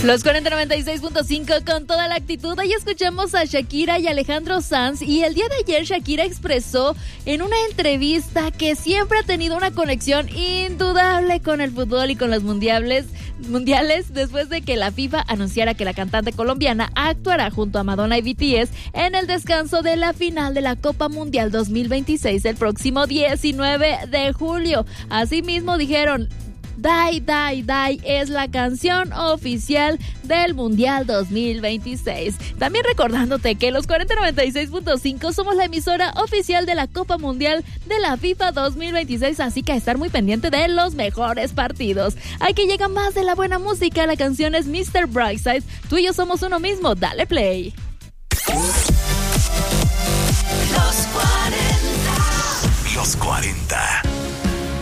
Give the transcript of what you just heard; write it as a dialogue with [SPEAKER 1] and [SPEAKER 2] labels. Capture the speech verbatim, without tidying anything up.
[SPEAKER 1] Los cuarenta noventa y seis punto cinco con toda la actitud. Ahí escuchamos a Shakira y Alejandro Sanz. Y el día de ayer Shakira expresó en una entrevista que siempre ha tenido una conexión indudable con el fútbol y con los mundiales, mundiales después de que la FIFA anunciara que la cantante colombiana actuará junto a Madonna y B T S en el descanso de la final de la Copa Mundial dos mil veintiséis el próximo diecinueve de julio. Asimismo dijeron: Die, Die, Die es la canción oficial del Mundial dos mil veintiséis. También recordándote que los cuarenta noventa y seis punto cinco somos la emisora oficial de la Copa Mundial de la FIFA dos mil veintiséis, así que a estar muy pendiente de los mejores partidos. Aquí llega más de la buena música, la canción es mister Brightside, tú y yo somos uno mismo, dale play.
[SPEAKER 2] Los cuarenta.
[SPEAKER 3] Los cuarenta.